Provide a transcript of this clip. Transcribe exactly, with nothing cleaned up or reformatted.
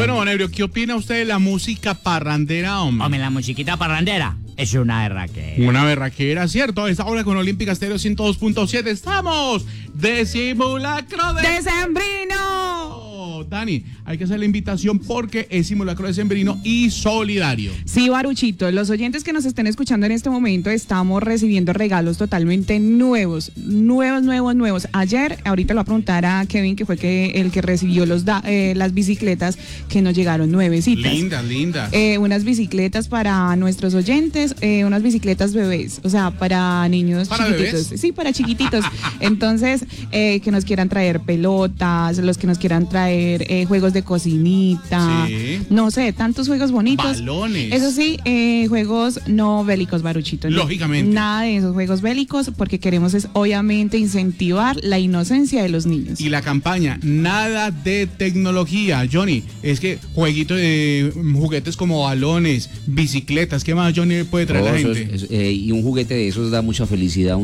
Bueno, don Ebrio, ¿qué opina usted de la música parrandera, hombre? Hombre, la musiquita parrandera es una berraquera. Una berraquera, ¿cierto? A esta hora con Olímpica Estéreo ciento dos punto siete estamos de simulacro de... ¡Decembrino! Dani, hay que hacer la invitación porque es simulacro decembrino y solidario. Sí, Baruchito, los oyentes que nos estén escuchando en este momento estamos recibiendo regalos totalmente nuevos, nuevos, nuevos, nuevos. Ayer, ahorita lo voy a preguntar a Kevin, que fue que el que recibió los da, eh, las bicicletas que nos llegaron nuevecitas. Lindas, lindas. Eh, unas bicicletas para nuestros oyentes, eh, unas bicicletas bebés, o sea, para niños ¿Para chiquititos. bebés? Sí, para chiquititos. Entonces, eh, que nos quieran traer pelotas, los que nos quieran traer eh, juegos de cocinita, Sí. no sé, tantos juegos bonitos. Balones. Eso sí, eh, juegos no bélicos, Baruchito. ¿no? Lógicamente. Nada de esos juegos bélicos, porque queremos es obviamente incentivar la inocencia de los niños. Y la campaña, nada de tecnología, Johnny. Es que jueguitos de juguetes como balones, bicicletas, ¿qué más Johnny puede traer Oh, la eso gente? es- es- eh, y un juguete de esos da mucha felicidad.